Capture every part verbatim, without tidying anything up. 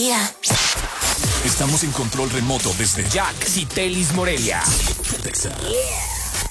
Yeah. Estamos en control remoto desde Jack Citelis Morelia. Yeah.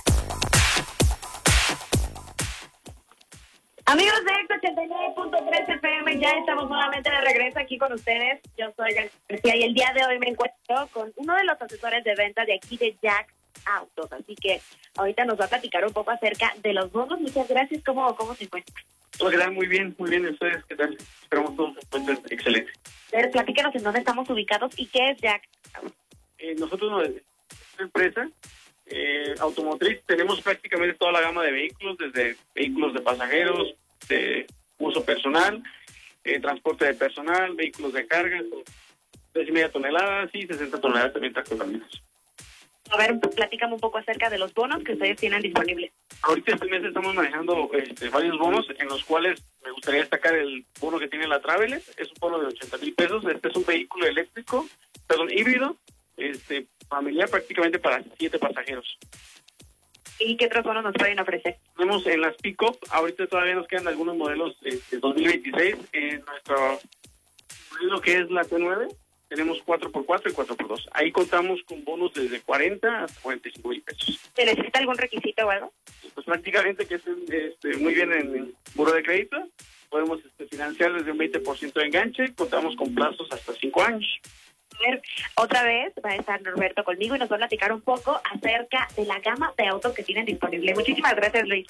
Amigos de Ex ochenta y nueve punto tres F M, ya estamos nuevamente de regreso aquí con ustedes. Yo soy García y el día de hoy me encuentro con uno de los asesores de venta de aquí de Jack Autos. Así que ahorita nos va a platicar un poco acerca de los bonos. Muchas gracias. ¿Cómo, cómo se encuentra? Hola, ¿qué tal? Muy bien, muy bien. ¿Ustedes qué tal? Esperamos todos se encuentren excelente. A ver, platícanos en dónde estamos ubicados y qué es Jack Autos. Eh, nosotros, una empresa eh, automotriz, tenemos prácticamente toda la gama de vehículos, desde vehículos de pasajeros, de uso personal, eh, transporte de personal, vehículos de carga, tres y media toneladas y sesenta toneladas también tractores. A ver, platícame un poco acerca de los bonos que ustedes tienen disponibles. Ahorita este mes estamos manejando este, varios bonos, en los cuales me gustaría destacar el bono que tiene la Traveler. Es un bono de ochenta mil pesos. Este es un vehículo eléctrico, perdón, híbrido, este, familiar, prácticamente para siete pasajeros. ¿Y qué otros bonos nos pueden ofrecer? Tenemos en las pick-up, ahorita todavía nos quedan algunos modelos este, dos mil veintiséis. En nuestro modelo que es la T nueve, tenemos cuatro por cuatro y cuatro por dos. Ahí contamos con bonos desde cuarenta hasta cuarenta y cinco mil pesos. ¿Se necesita algún requisito o algo? Pues prácticamente que estén este, muy bien en el buro de crédito. Podemos este, financiar desde un veinte por ciento de enganche. Contamos con plazos hasta cinco años. A ver, otra vez va a estar Norberto conmigo y nos va a platicar un poco acerca de la gama de autos que tienen disponible. Muchísimas gracias, Luis.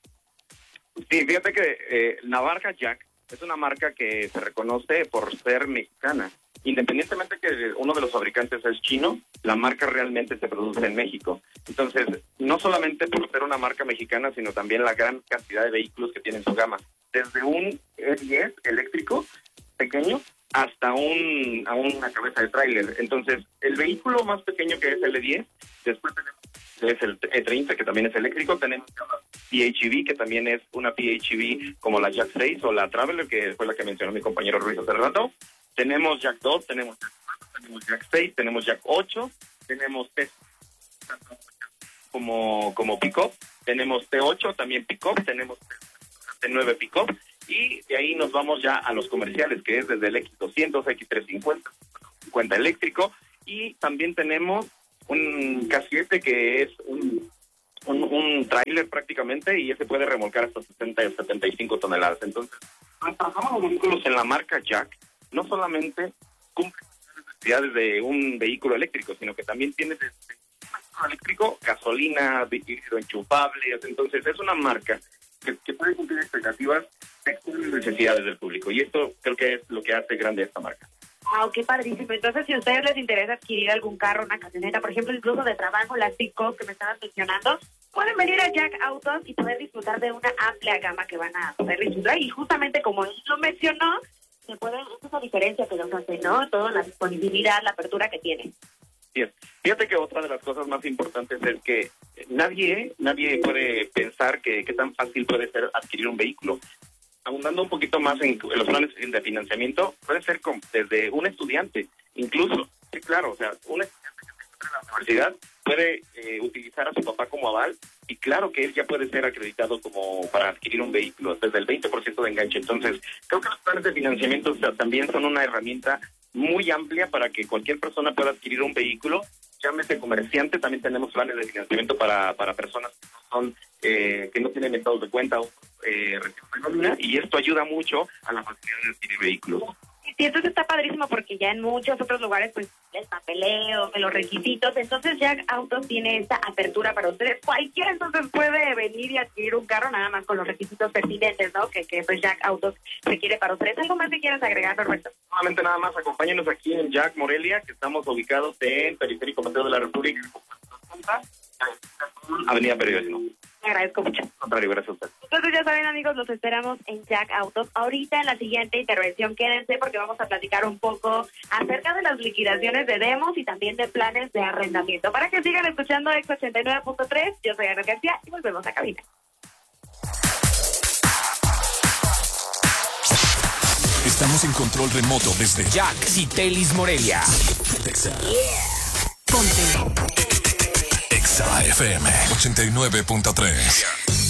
Sí, fíjate que eh, Navarra Jack es una marca que se reconoce por ser mexicana. Independientemente que uno de los fabricantes es chino, la marca realmente se produce en México. Entonces, no solamente por ser una marca mexicana, sino también la gran cantidad de vehículos que tiene en su gama. Desde un E diez eléctrico pequeño hasta un a una cabeza de tráiler. Entonces, el vehículo más pequeño que es el E diez, después tenemos es el E treinta, que también es eléctrico, tenemos P H E V, que también es una P H E V como la Jack seis o la Traveler, que fue la que mencionó mi compañero Ruiz hace rato. Tenemos Jack dos, tenemos Jack cuatro, tenemos Jack seis, tenemos Jack ocho, tenemos T como, como pick-up, tenemos T ocho también pick-up, tenemos T nueve pick-up, y de ahí nos vamos ya a los comerciales, que es desde el X doscientos, X trescientos cincuenta, cincuenta eléctrico, y también tenemos un K siete que es un, un, un tráiler prácticamente, y ese puede remolcar hasta sesenta y setenta y cinco toneladas. Entonces, cuando trabajamos los vehículos en la marca Jack, no solamente cumple las necesidades de un vehículo eléctrico, sino que también tiene desde un vehículo eléctrico, gasolina, vehículo enchufable. Entonces, es una marca que, que puede cumplir expectativas de las necesidades del público. Y esto creo que es lo que hace grande esta marca. Ah, qué padrísimo. Entonces, si a ustedes les interesa adquirir algún carro, una camioneta, por ejemplo, incluso de trabajo, las pick-up que me estaban mencionando, pueden venir a Jack Autos y poder disfrutar de una amplia gama que van a poder disfrutar. Y justamente como él lo mencionó, se puede, esa es la diferencia que nos hace, ¿no? Toda la disponibilidad, la apertura que tiene. Sí, fíjate que otra de las cosas más importantes es que nadie, nadie puede pensar que qué tan fácil puede ser adquirir un vehículo. Abundando un poquito más en, en los planes de financiamiento, puede ser con, desde un estudiante, incluso, sí, claro, o sea, un estudiante que se encuentra en la universidad puede eh, utilizar a su papá como aval, y claro que él ya puede ser acreditado como para adquirir un vehículo, desde el veinte por ciento de enganche. Entonces, creo que los planes de financiamiento, o sea, también son una herramienta muy amplia para que cualquier persona pueda adquirir un vehículo. Llámese comerciante, también tenemos planes de financiamiento para, para personas que no son, eh, que no tienen estados de cuenta o eh, nómina, y esto ayuda mucho a la facilidad de adquirir vehículos. Y entonces está padrísimo porque ya en muchos otros lugares, pues, el papeleo, los requisitos, entonces Jack Autos tiene esta apertura para ustedes. Cualquiera entonces puede venir y adquirir un carro nada más con los requisitos pertinentes, ¿no? Que, que pues Jack Autos requiere para ustedes. ¿Algo más que quieras agregar, Roberto? Solamente nada más, acompáñenos aquí en Jack Morelia, que estamos ubicados en Periférico Mateo de la República, Avenida Periodismo. Me agradezco mucho. Contrario, gracias a usted. Entonces ya saben, amigos, los esperamos en Jack Autos. Ahorita en la siguiente intervención quédense porque vamos a platicar un poco acerca de las liquidaciones de demos y también de planes de arrendamiento. Para que sigan escuchando Ex ochenta y nueve punto tres, yo soy Ana García y volvemos a cabina. Estamos en control remoto desde Jack Citelis Morelia. Yeah. Ponte Exa F M ochenta y nueve punto tres.